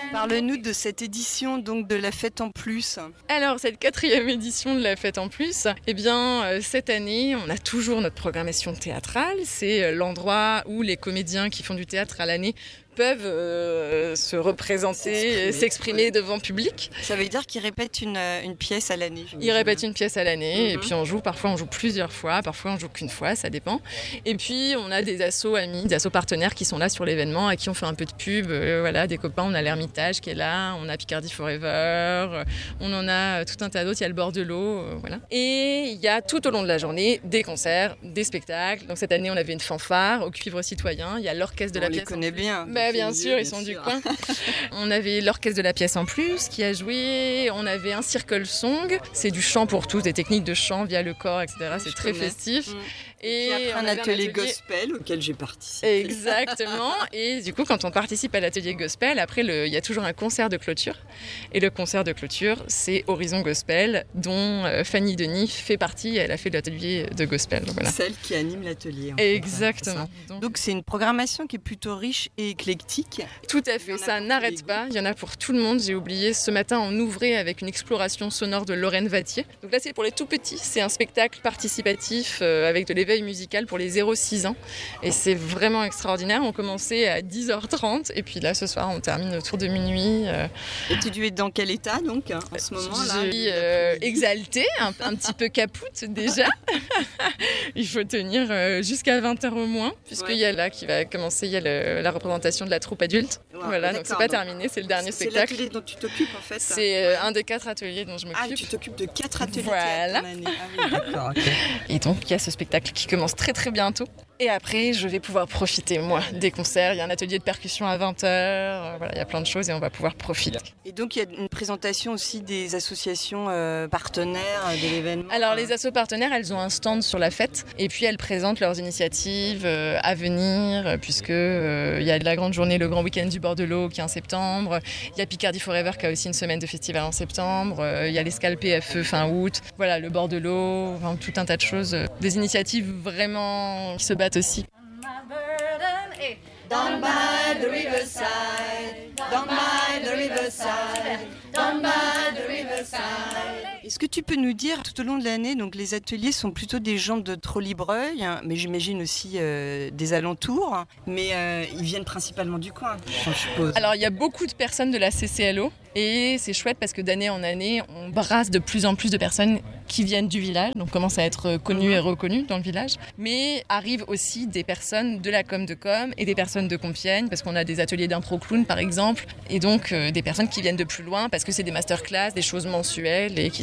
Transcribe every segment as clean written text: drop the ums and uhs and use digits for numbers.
Parle-nous de cette édition donc de la Fête en Plus. Alors, cette 4e édition de la Fête en Plus, cette année, on a toujours notre programmation théâtrale. C'est l'endroit où les comédiens qui font du théâtre à l'année peuvent se représenter, s'exprimer devant public. Ça veut dire qu'ils répètent une pièce à l'année. Ils répètent une pièce à l'année et puis parfois on joue plusieurs fois, parfois on joue qu'une fois, ça dépend. Et puis on a des assos amis, des assos partenaires qui sont là sur l'événement, à qui on fait un peu de pub. Des copains, on a l'Ermitage qui est là, on a Picardie Forever, on en a tout un tas d'autres, il y a le bord de l'eau, voilà. Et il y a tout au long de la journée des concerts, des spectacles. Donc cette année on avait une fanfare au Cuivre Citoyen, il y a l'orchestre de la pièce. On les connaît bien. Bien sûr, ils sont du coin. On avait l'orchestre de la pièce en plus qui a joué. On avait un circle song. C'est du chant pour tous, des techniques de chant via le corps, etc. C'est très festif. Et puis après, un atelier gospel auquel j'ai participé. Exactement. Et du coup, quand on participe à l'atelier gospel, après, il y a toujours un concert de clôture. Et le concert de clôture, c'est Horizon Gospel, dont Fanny Denis fait partie. Elle a fait l'atelier de gospel. Voilà. Celle qui anime l'atelier. Exactement. Donc c'est une programmation qui est plutôt riche et éclectique. Tout à fait, ça n'arrête pas. Il y en a pour tout le monde. J'ai oublié, ce matin, on ouvrait avec une exploration sonore de Lorraine Vattier. Donc là, c'est pour les tout petits. C'est un spectacle participatif avec de l'éveil musical pour les 0-6 ans. Et c'est vraiment extraordinaire. On commençait à 10h30 et puis là, ce soir, on termine autour de minuit. Et tu es dans quel état, donc, en ce moment-là? Je suis exaltée, un petit peu capoute déjà. Il faut tenir jusqu'à 20h au moins, puisqu'il y a là qui va commencer, il y a la représentation de la troupe adulte. Voilà, donc c'est pas terminé, c'est le dernier spectacle. C'est l'atelier dont tu t'occupes en fait. C'est un des 4 ateliers dont je m'occupe. Ah, tu t'occupes de 4 ateliers. Voilà. Ah oui, d'accord. Okay. Et donc il y a ce spectacle qui commence très très bientôt. Et après, je vais pouvoir profiter, moi, des concerts. Il y a un atelier de percussion à 20h. Voilà, il y a plein de choses et on va pouvoir profiter. Et donc, il y a une présentation aussi des associations partenaires de l'événement. Alors, les assos partenaires, elles ont un stand sur la fête. Et puis, elles présentent leurs initiatives à venir, puisque il y a la grande journée, le grand week-end du bord de l'eau qui est en septembre. Il y a Picardie Forever qui a aussi une semaine de festival en septembre. Il y a l'Escale PFE fin août. Voilà, le bord de l'eau, enfin, tout un tas de choses. Des initiatives vraiment qui se battent aussi. Down by the riverside, down by the riverside, down by the riverside. Est-ce que tu peux nous dire, tout au long de l'année, donc les ateliers sont plutôt des gens de Trollibreuil, mais j'imagine aussi des alentours, mais ils viennent principalement du coin, je suppose. Alors il y a beaucoup de personnes de la CCLO et c'est chouette parce que d'année en année, on brasse de plus en plus de personnes qui viennent du village, donc commencent à être connues et reconnues dans le village, mais arrivent aussi des personnes de la com et des personnes de Compiègne, parce qu'on a des ateliers d'impro clown par exemple, et donc des personnes qui viennent de plus loin parce que c'est des masterclass, des choses mensuelles et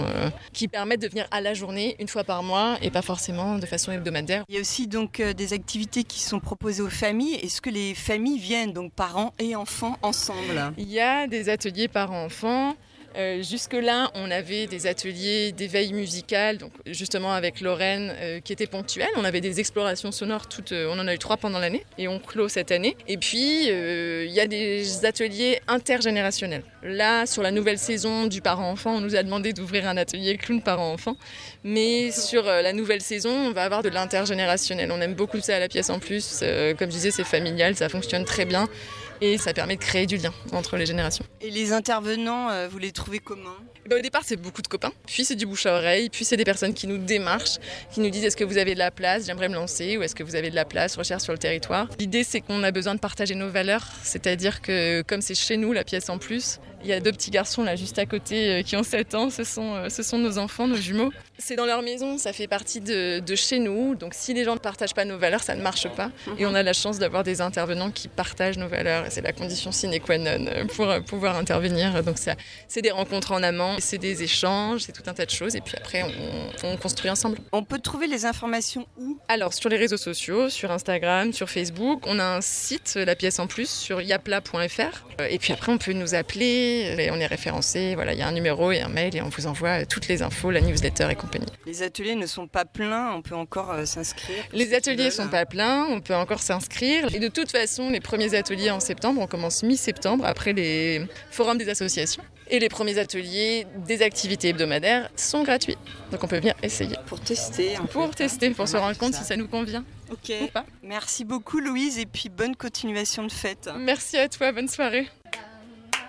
qui permettent de venir à la journée une fois par mois et pas forcément de façon hebdomadaire. Il y a aussi donc des activités qui sont proposées aux familles. Est-ce que les familles viennent, donc parents et enfants ensemble? Il y a des ateliers parents-enfants. Jusque-là, on avait des ateliers d'éveil musical, donc justement avec Lorraine, qui étaient ponctuels. On avait des explorations sonores, on en a eu 3 pendant l'année, et on clôt cette année. Et puis, il y a des ateliers intergénérationnels. Là, sur la nouvelle saison du parent-enfant, on nous a demandé d'ouvrir un atelier clown parent-enfant. Mais sur la nouvelle saison, on va avoir de l'intergénérationnel. On aime beaucoup ça à la pièce en plus. Comme je disais, c'est familial, ça fonctionne très bien. Et ça permet de créer du lien entre les générations. Et les intervenants, vous les trouvez comment ? Au départ, c'est beaucoup de copains, puis c'est du bouche à oreille, puis c'est des personnes qui nous démarchent, qui nous disent est-ce que vous avez de la place, j'aimerais me lancer, ou est-ce que vous avez de la place, recherche sur le territoire. L'idée, c'est qu'on a besoin de partager nos valeurs, c'est-à-dire que comme c'est chez nous, la pièce en plus, il y a 2 petits garçons là juste à côté qui ont 7 ans, ce sont nos enfants, nos jumeaux. C'est dans leur maison, ça fait partie de chez nous, donc si les gens ne partagent pas nos valeurs, ça ne marche pas. Et on a la chance d'avoir des intervenants qui partagent nos valeurs, et c'est la condition sine qua non pour pouvoir intervenir. Donc c'est des rencontres en amont, c'est des échanges, c'est tout un tas de choses, et puis après on construit ensemble. On peut trouver les informations où ? Alors sur les réseaux sociaux, sur Instagram, sur Facebook, on a un site, La Pièce en Plus, sur yapla.fr, et puis après on peut nous appeler, et on est référencé, voilà, il y a un numéro et un mail, et on vous envoie toutes les infos, la newsletter et compagnie. Les ateliers ne sont pas pleins, on peut encore s'inscrire. Les ateliers ne sont pas pleins, on peut encore s'inscrire. Et de toute façon, les premiers ateliers en septembre, on commence mi-septembre, après les forums des associations. Et les premiers ateliers des activités hebdomadaires sont gratuits. Donc on peut venir essayer. Pour tester. Pour se rendre compte si ça nous convient. Ok. Ou pas. Merci beaucoup Louise et puis bonne continuation de fête. Merci à toi, bonne soirée.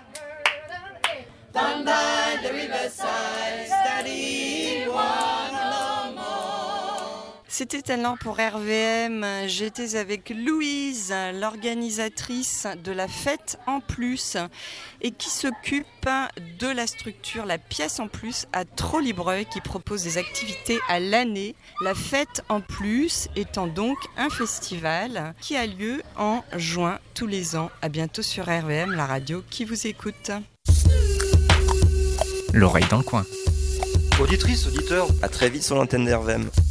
down by the riverside, studying one or more. C'était Talent pour RVM. J'étais avec Louise, l'organisatrice de la Fête en Plus et qui s'occupe de la structure La Pièce en Plus à Trollibreuil qui propose des activités à l'année. La Fête en Plus étant donc un festival qui a lieu en juin tous les ans. À bientôt sur RVM, la radio qui vous écoute. L'oreille dans le coin. Auditrice, auditeur, à très vite sur l'antenne d'RVM.